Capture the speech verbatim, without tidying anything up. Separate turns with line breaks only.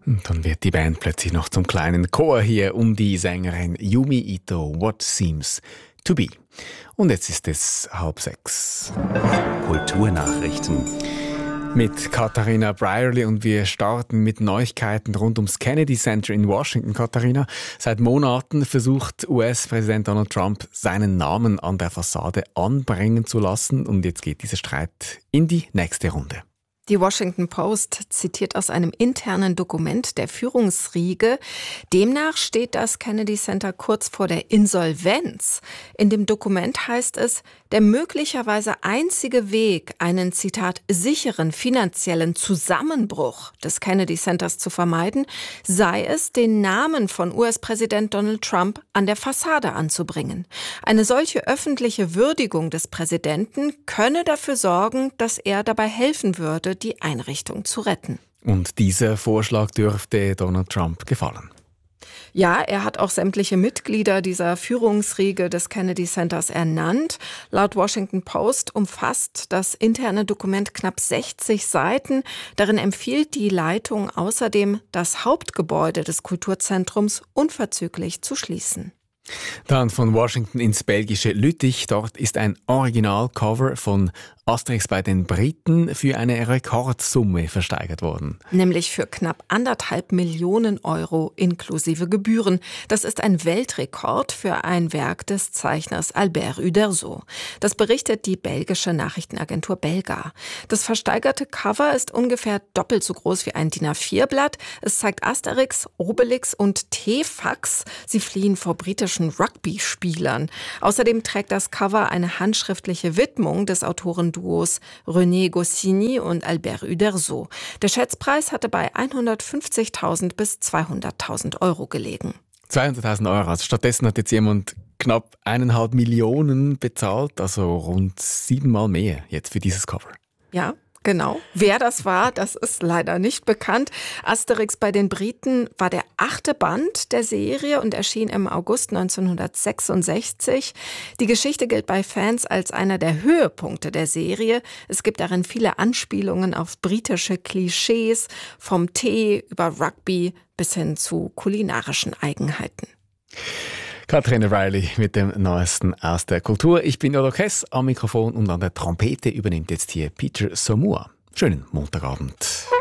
Und dann wird die Band plötzlich noch zum kleinen Chor hier um die Sängerin Yumi Ito, What Seems to Be. Und jetzt ist es halb sechs.
Kulturnachrichten
Mit Katharina Brierley und wir starten mit Neuigkeiten rund ums Kennedy Center in Washington. Katharina, seit Monaten versucht U S-Präsident Donald Trump, seinen Namen an der Fassade anbringen zu lassen. Und jetzt geht dieser Streit in die nächste Runde.
Die Washington Post zitiert aus einem internen Dokument der Führungsriege. Demnach steht das Kennedy Center kurz vor der Insolvenz. In dem Dokument heißt es, der möglicherweise einzige Weg, einen, Zitat, sicheren finanziellen Zusammenbruch des Kennedy Centers zu vermeiden, sei es, den Namen von U S-Präsident Donald Trump an der Fassade anzubringen. Eine solche öffentliche Würdigung des Präsidenten könne dafür sorgen, dass er dabei helfen würde, die Einrichtung zu retten.
Und dieser Vorschlag dürfte Donald Trump gefallen.
Ja, er hat auch sämtliche Mitglieder dieser Führungsriege des Kennedy Centers ernannt. Laut Washington Post umfasst das interne Dokument knapp sechzig Seiten. Darin empfiehlt die Leitung außerdem, das Hauptgebäude des Kulturzentrums unverzüglich zu schließen.
Dann von Washington ins belgische Lüttich. Dort ist ein Originalcover von Asterix bei den Briten für eine Rekordsumme versteigert worden.
Nämlich für knapp anderthalb Millionen Euro inklusive Gebühren. Das ist ein Weltrekord für ein Werk des Zeichners Albert Uderzo. Das berichtet die belgische Nachrichtenagentur Belga. Das versteigerte Cover ist ungefähr doppelt so groß wie ein D I N A vier Blatt. Es zeigt Asterix, Obelix und T-Fax. Sie fliehen vor britischen Rugby-Spielern. Außerdem trägt das Cover eine handschriftliche Widmung des Autorenduos René Goscinny und Albert Uderzo. Der Schätzpreis hatte bei hundertfünfzigtausend bis zweihunderttausend Euro gelegen.
zweihunderttausend Euro. Also stattdessen hat jetzt jemand knapp eineinhalb Millionen bezahlt, also rund siebenmal mehr jetzt für dieses Cover.
Ja. Genau. Wer das war, das ist leider nicht bekannt. Asterix bei den Briten war der achte Band der Serie und erschien im August neunzehnhundertsechsundsechzig. Die Geschichte gilt bei Fans als einer der Höhepunkte der Serie. Es gibt darin viele Anspielungen auf britische Klischees, vom Tee über Rugby bis hin zu kulinarischen Eigenheiten.
Katharina Riley mit dem Neuesten aus der Kultur. Ich bin Odo Kess am Mikrofon und an der Trompete übernimmt jetzt hier Peter Saumur. Schönen Montagabend.